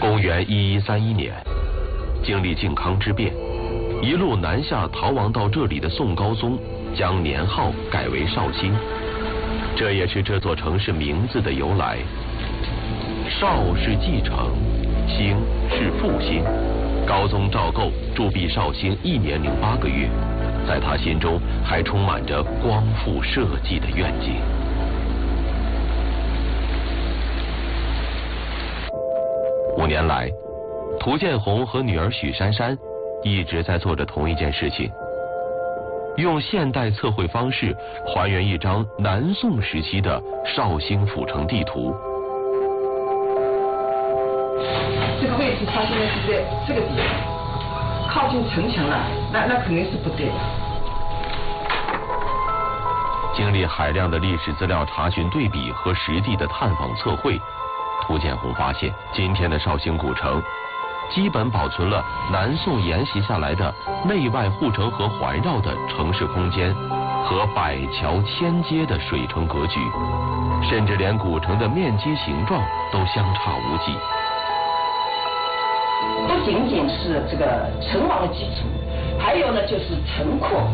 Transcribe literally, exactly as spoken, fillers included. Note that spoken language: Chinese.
公元一一三一年，经历靖康之变，一路南下逃亡到这里的宋高宗将年号改为绍兴，这也是这座城市名字的由来。绍是继承，兴是复兴。高宗赵构驻跸绍兴一年零八个月，在他心中还充满着光复社稷的愿景。五年来，涂建宏和女儿许珊珊一直在做着同一件事情，用现代测绘方式还原一张南宋时期的绍兴府城地图。 这个位置它现在是在这个地方，靠近城墙了，那那肯定是不对的。 经历海量的历史资料查询对比和实地的探访测绘，涂建宏发现，今天的绍兴古城基本保存了南宋沿袭下来的内外护城河环绕的城市空间和百桥千街的水城格局，甚至连古城的面积形状都相差无几。 不仅仅是这个城王的基础，还有呢就是城廓。